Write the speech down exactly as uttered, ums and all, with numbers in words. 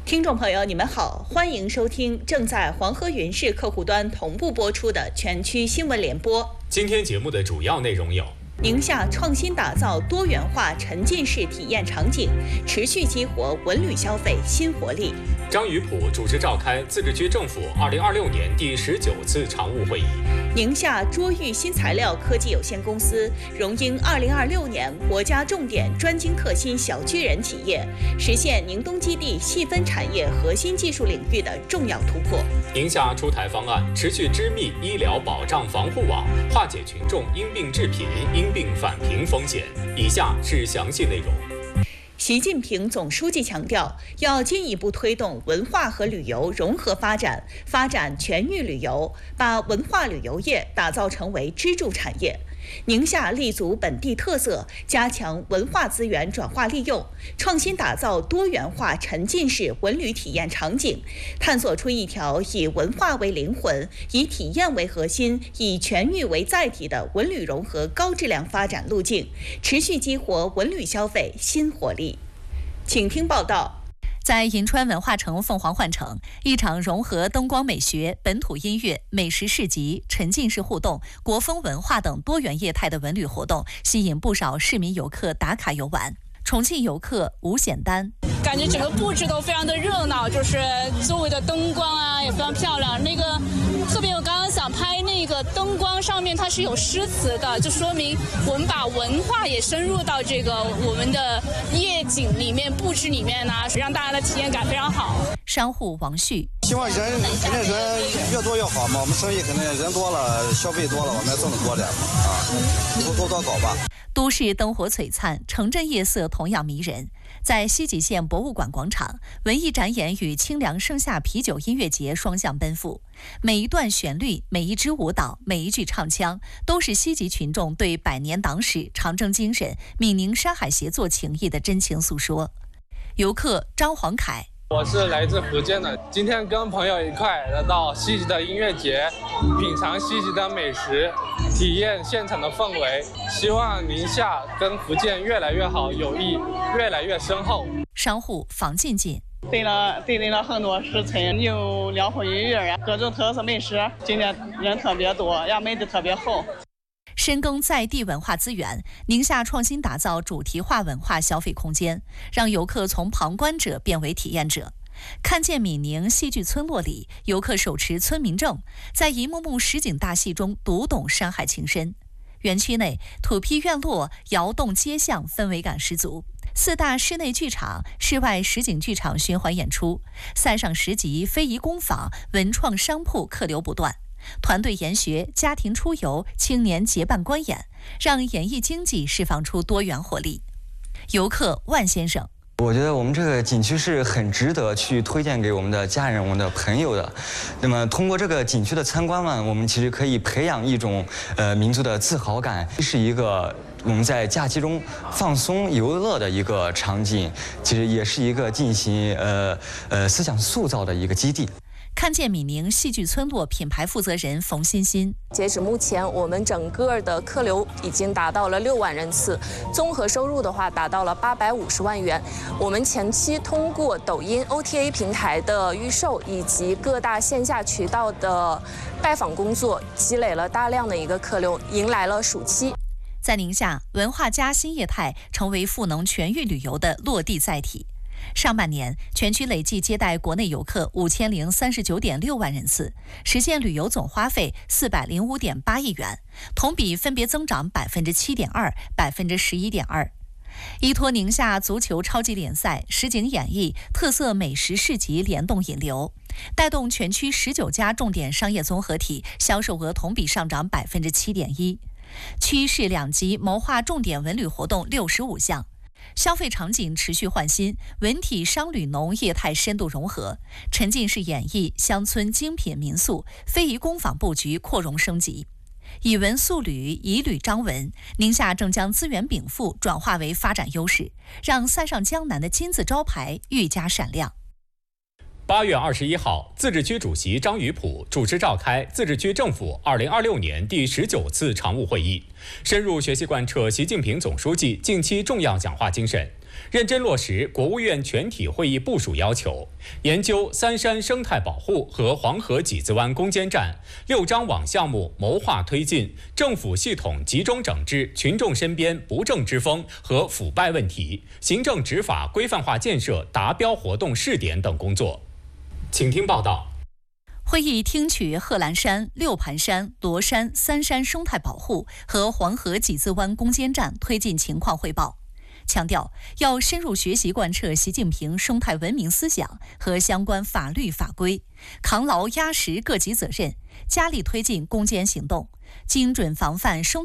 听众朋友，你们好，欢迎收听正在黄河云市客户端同步播出的全区新闻联播。 今天节目的主要内容有： 宁夏创新打造多元化沉浸式体验场景，持续激活文旅消费新活力。 张宇普主持召开自治区政府二零二六年第十九次常务会议。 宁夏卓玉新材料科技有限公司荣膺二零二六年国家重点专精特新小巨人企业，实现宁东基地细分产业核心技术领域的重要突破。 宁夏出台方案，持续织密医疗保障防护网，化解群众因病致贫、因病返贫风险。以下是详细内容。 习近平总书记强调，要进一步推动文化和旅游融合发展，发展全域旅游，把文化旅游业打造成为支柱产业。宁夏立足本地特色，加强文化资源转化利用，创新打造多元化沉浸式文旅体验场景，探索出一条以文化为灵魂、以体验为核心、以全域为载体的文旅融合高质量发展路径，持续激活文旅消费新活力。请听报道。 在银川文化城凤凰幻城，一场融合灯光美学、本土音乐、美食市集、沉浸式互动、国风文化等多元业态的文旅活动，吸引不少市民游客打卡游玩。重庆游客吴显丹， 感觉整个布置都非常的热闹，就是周围的灯光啊也非常漂亮。那个特别我刚刚想拍那个灯光上面它是有诗词的，就说明我们把文化也深入到这个我们的夜景里面、布置里面呢、啊，让大家的体验感非常好。 商户王旭， 希望人肯定人越多越好嘛，我们生意肯定人多了，消费多了，我们要挣得多点嘛啊，多多多搞吧。 都市灯火璀璨，城镇夜色同样迷人。在西吉县博物馆广场，文艺展演与清凉盛夏啤酒音乐节双向奔赴，每一段旋律、每一支舞蹈、每一句唱腔，都是西吉群众对百年党史、长征精神、闽宁山海协作情谊的真情诉说。游客张黄凯， 我是来自福建的，今天跟朋友一块来到西吉的音乐节，品尝西吉的美食，体验现场的氛围，希望宁夏跟福建越来越好，友谊越来越深厚。 商户房进进， 对了，对对了很多食材，有辽阔音乐呀，各种特色美食，今天人特别多，呀，美得特别好。 深耕在地文化资源，宁夏创新打造主题化文化消费空间，让游客从旁观者变为体验者。看见闽宁戏剧村落里，游客手持村民证，在一幕幕实景大戏中读懂山海情深。园区内土坯院落、窑洞街巷氛围感十足，四大室内剧场、室外实景剧场循环演出，塞上十集、非遗工坊、文创商铺客流不断。团队研学、家庭出游、青年结伴观演，让演艺经济释放出多元活力。游客万先生， 我觉得我们这个景区是很值得去推荐给我们的家人、我们的朋友的。那么通过这个景区的参观嘛，我们其实可以培养一种呃民族的自豪感，是一个我们在假期中放松游乐的一个场景，其实也是一个进行呃呃思想塑造的一个基地。 看见闽宁戏剧村落品牌负责人冯欣欣， 截止目前，我们整个的客流已经达到了六万人次，综合收入的话达到了八百五十万元。我们前期通过抖音 O T A 平台的预售以及各大线下渠道的拜访工作，积累了大量的一个客流，迎来了暑期。 在宁夏，文化加新业态成为赋能全域旅游的落地载体。上半年，全区累计接待国内游客五千零三十九点六万人次，实现旅游总花费四百零五点八亿元，同比分别增长百分之七点二、百分之十一点二。依托宁夏足球超级联赛、实景演绎、特色美食市集联动引流，带动全区十九家重点商业综合体销售额同比上涨百分之七点一。区市两级谋划重点文旅活动六十五项。消费场景持续换新，文体商旅农业态深度融合，沉浸式演绎、乡村精品民宿、非遗工坊布局扩容升级。以文塑旅，以旅张文，宁夏正将资源禀赋转化为发展优势，让塞上江南的金字招牌愈加闪亮。 八月二十一号，自治区主席张宇普主持召开自治区政府二零二六年第十九次常务会议，深入学习贯彻习近平总书记近期重要讲话精神， 认真落实国务院全体会议部署要求，研究三山生态保护和黄河几子湾攻坚战六张网项目谋划推进，政府系统集中整治群众身边不正之风和腐败问题，行政执法规范化建设达标活动试点等工作。请听报道。 会议听取贺兰山、六盘山、罗山三山生态保护和黄河几子湾攻坚战推进情况汇报，强调要深入学习贯彻习近平生态文明思想和相关法律法规，扛牢压实各级责任，加力推进攻坚行动，精准防范生态